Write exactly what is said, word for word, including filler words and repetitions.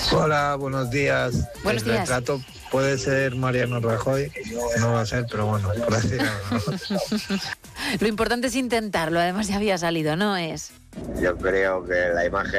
Hola, buenos días. Buenos El días. retrato puede ser Mariano Rajoy, no va a ser, pero bueno, por decir algo, ¿no? Lo importante es intentarlo, además ya había salido, ¿no es? Yo creo que la imagen